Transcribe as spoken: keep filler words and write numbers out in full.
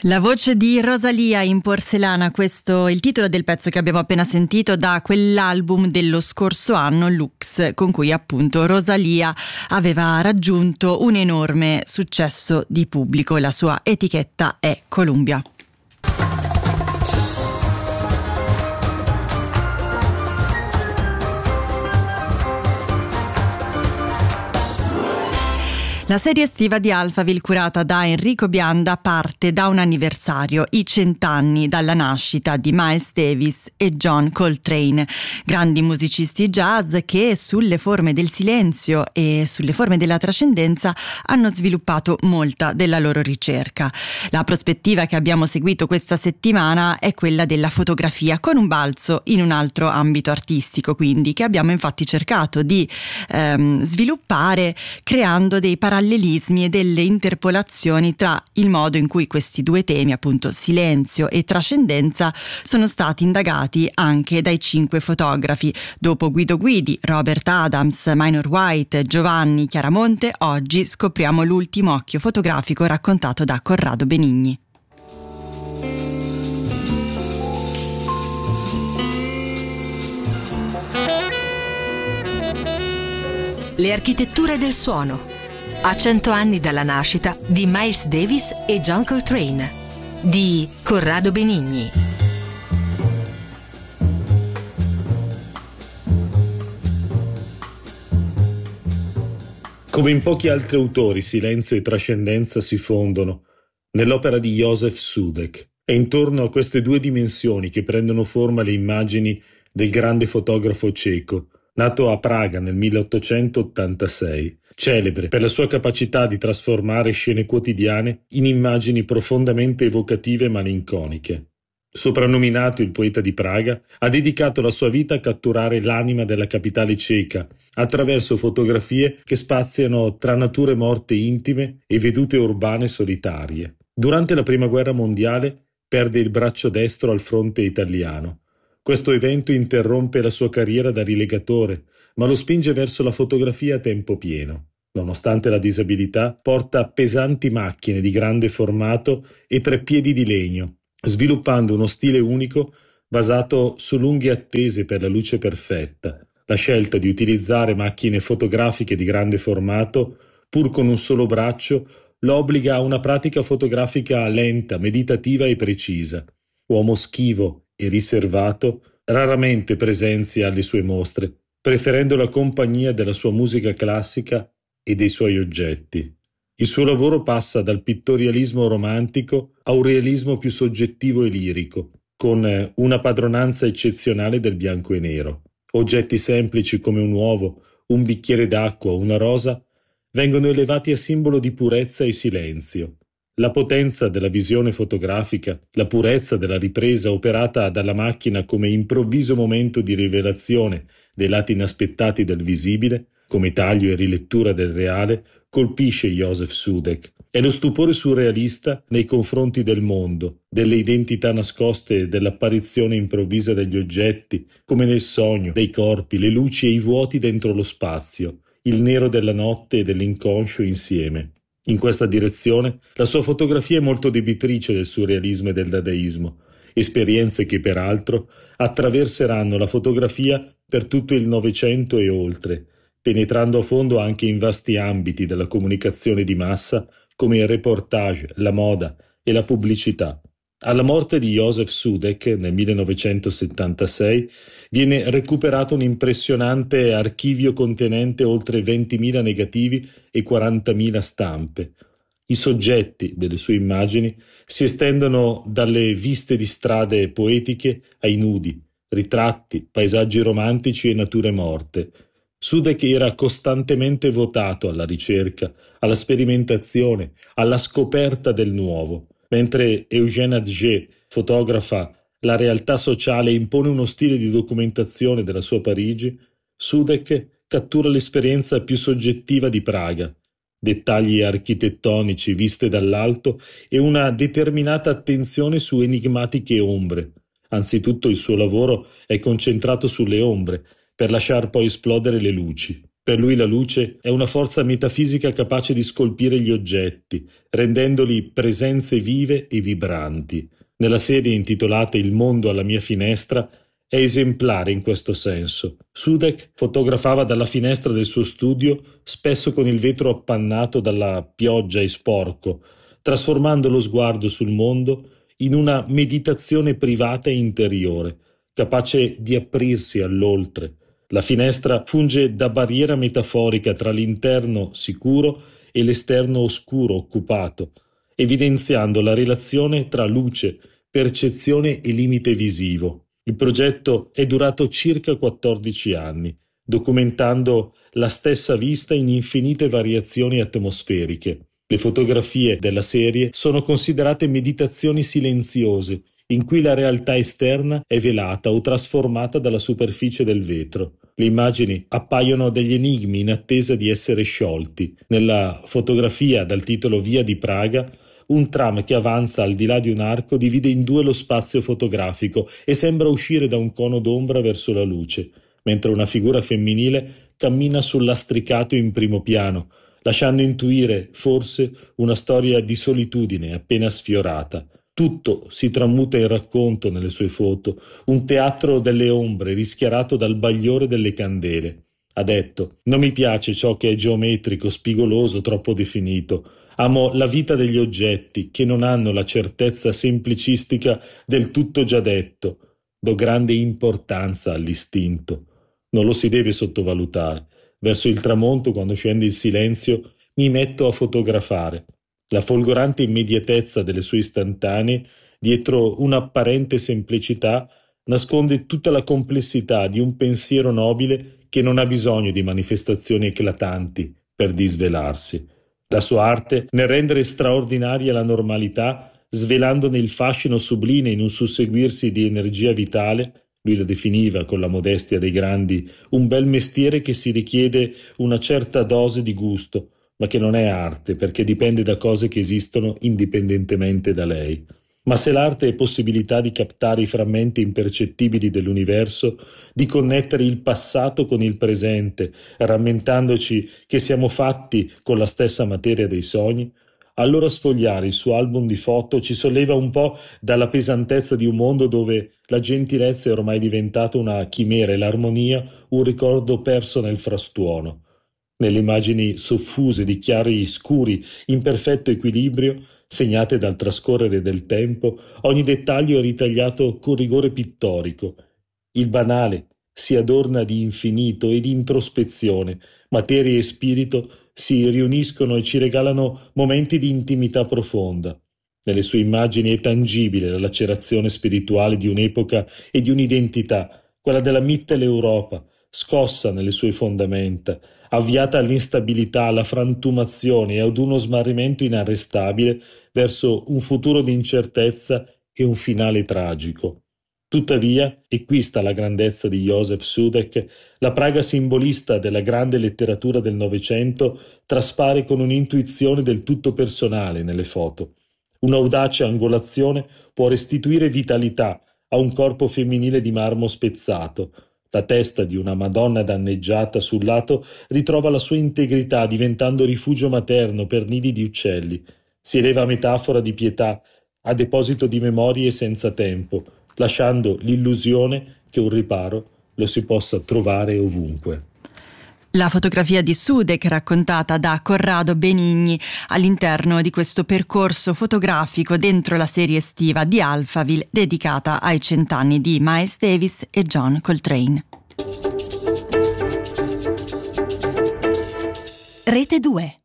La voce di Rosalía in Porcelana, questo è il titolo del pezzo che abbiamo appena sentito da quell'album dello scorso anno, Lux, con cui appunto Rosalía aveva raggiunto un enorme successo di pubblico. La sua etichetta è Columbia. La serie estiva di Alphaville, curata da Enrico Bianda, parte da un anniversario, i cent'anni dalla nascita di Miles Davis e John Coltrane, grandi musicisti jazz che sulle forme del silenzio e sulle forme della trascendenza hanno sviluppato molta della loro ricerca. La prospettiva che abbiamo seguito questa settimana è quella della fotografia, con un balzo in un altro ambito artistico, quindi, che abbiamo infatti cercato di ehm, sviluppare creando dei parallelismi e delle interpolazioni tra il modo in cui questi due temi, appunto silenzio e trascendenza, sono stati indagati anche dai cinque fotografi. Dopo Guido Guidi, Robert Adams, Minor White, Giovanni Chiaramonte, oggi scopriamo l'ultimo occhio fotografico raccontato da Corrado Benigni. Le architetture del suono. A cento anni dalla nascita di Miles Davis e John Coltrane, di Corrado Benigni. Come in pochi altri autori, silenzio e trascendenza si fondono nell'opera di Józef Šušek. È intorno a queste due dimensioni che prendono forma le immagini del grande fotografo ceco, nato a Praga nel milleottocentottantasei. Celebre per la sua capacità di trasformare scene quotidiane in immagini profondamente evocative e malinconiche. Soprannominato il poeta di Praga, ha dedicato la sua vita a catturare l'anima della capitale ceca attraverso fotografie che spaziano tra nature morte intime e vedute urbane solitarie. Durante la Prima Guerra Mondiale perde il braccio destro al fronte italiano. Questo evento interrompe la sua carriera da rilegatore, ma lo spinge verso la fotografia a tempo pieno. Nonostante la disabilità, porta pesanti macchine di grande formato e treppiedi di legno, sviluppando uno stile unico basato su lunghe attese per la luce perfetta. La scelta di utilizzare macchine fotografiche di grande formato, pur con un solo braccio, lo obbliga a una pratica fotografica lenta, meditativa e precisa. Uomo schivo e riservato, raramente presenzia alle sue mostre, preferendo la compagnia della sua musica classica e dei suoi oggetti. Il suo lavoro passa dal pittorialismo romantico a un realismo più soggettivo e lirico, con una padronanza eccezionale del bianco e nero. Oggetti semplici come un uovo, un bicchiere d'acqua o una rosa vengono elevati a simbolo di purezza e silenzio. La potenza della visione fotografica, la purezza della ripresa operata dalla macchina come improvviso momento di rivelazione dei lati inaspettati del visibile, come taglio e rilettura del reale, colpisce Józef Šušek. È lo stupore surrealista nei confronti del mondo, delle identità nascoste, dell'apparizione improvvisa degli oggetti, come nel sogno, dei corpi, le luci e i vuoti dentro lo spazio, il nero della notte e dell'inconscio insieme. In questa direzione, la sua fotografia è molto debitrice del surrealismo e del dadaismo, esperienze che peraltro attraverseranno la fotografia per tutto il Novecento e oltre, penetrando a fondo anche in vasti ambiti della comunicazione di massa come il reportage, la moda e la pubblicità. Alla morte di Józef Šušek nel millenovecentosettantasei viene recuperato un impressionante archivio contenente oltre ventimila negativi e quarantamila stampe. I soggetti delle sue immagini si estendono dalle viste di strade poetiche ai nudi, ritratti, paesaggi romantici e nature morte. Šušek era costantemente votato alla ricerca, alla sperimentazione, alla scoperta del nuovo. Mentre Eugène Atget fotografa la realtà sociale e impone uno stile di documentazione della sua Parigi, Šušek cattura l'esperienza più soggettiva di Praga, dettagli architettonici viste dall'alto e una determinata attenzione su enigmatiche ombre. Anzitutto il suo lavoro è concentrato sulle ombre, per lasciar poi esplodere le luci. Per lui la luce è una forza metafisica capace di scolpire gli oggetti, rendendoli presenze vive e vibranti. Nella serie intitolata Il mondo alla mia finestra è esemplare in questo senso. Sudek fotografava dalla finestra del suo studio, spesso con il vetro appannato dalla pioggia e sporco, trasformando lo sguardo sul mondo in una meditazione privata e interiore, capace di aprirsi all'oltre. La finestra funge da barriera metaforica tra l'interno sicuro e l'esterno oscuro, occupato, evidenziando la relazione tra luce, percezione e limite visivo. Il progetto è durato circa quattordici anni, documentando la stessa vista in infinite variazioni atmosferiche. Le fotografie della serie sono considerate meditazioni silenziose, in cui la realtà esterna è velata o trasformata dalla superficie del vetro. Le immagini appaiono degli enigmi in attesa di essere sciolti. Nella fotografia dal titolo Via di Praga, un tram che avanza al di là di un arco divide in due lo spazio fotografico e sembra uscire da un cono d'ombra verso la luce, mentre una figura femminile cammina sul lastricato in primo piano, lasciando intuire, forse, una storia di solitudine appena sfiorata. Tutto si tramuta in racconto nelle sue foto, un teatro delle ombre rischiarato dal bagliore delle candele. Ha detto: «Non mi piace ciò che è geometrico, spigoloso, troppo definito. Amo la vita degli oggetti, che non hanno la certezza semplicistica del tutto già detto. Do grande importanza all'istinto. Non lo si deve sottovalutare. Verso il tramonto, quando scende il silenzio, mi metto a fotografare. La folgorante immediatezza delle sue istantanee, dietro un'apparente semplicità, nasconde tutta la complessità di un pensiero nobile che non ha bisogno di manifestazioni eclatanti per disvelarsi. La sua arte nel rendere straordinaria la normalità, svelandone il fascino sublime in un susseguirsi di energia vitale. Lui lo definiva, con la modestia dei grandi, un bel mestiere che si richiede una certa dose di gusto, ma che non è arte, perché dipende da cose che esistono indipendentemente da lei. Ma se l'arte è possibilità di captare i frammenti impercettibili dell'universo, di connettere il passato con il presente, rammentandoci che siamo fatti con la stessa materia dei sogni, allora sfogliare il suo album di foto ci solleva un po' dalla pesantezza di un mondo dove la gentilezza è ormai diventata una chimera e l'armonia un ricordo perso nel frastuono. Nelle immagini soffuse di chiari scuri in perfetto equilibrio, segnate dal trascorrere del tempo, ogni dettaglio è ritagliato con rigore pittorico. Il banale si adorna di infinito e di introspezione, materia e spirito si riuniscono e ci regalano momenti di intimità profonda. Nelle sue immagini è tangibile la lacerazione spirituale di un'epoca e di un'identità, quella della Mitteleuropa, scossa nelle sue fondamenta, avviata all'instabilità, alla frantumazione e ad uno smarrimento inarrestabile verso un futuro di incertezza e un finale tragico. Tuttavia, e qui sta la grandezza di Józef Sudek, la Praga simbolista della grande letteratura del Novecento traspare con un'intuizione del tutto personale nelle foto. Un'audace angolazione può restituire vitalità a un corpo femminile di marmo spezzato. La testa di una Madonna danneggiata sul lato ritrova la sua integrità, diventando rifugio materno per nidi di uccelli. Si eleva metafora di pietà, a deposito di memorie senza tempo, lasciando l'illusione che un riparo lo si possa trovare ovunque. La fotografia di Sudek raccontata da Corrado Benigni all'interno di questo percorso fotografico dentro la serie estiva di Alphaville dedicata ai cent'anni di Miles Davis e John Coltrane. Rete due.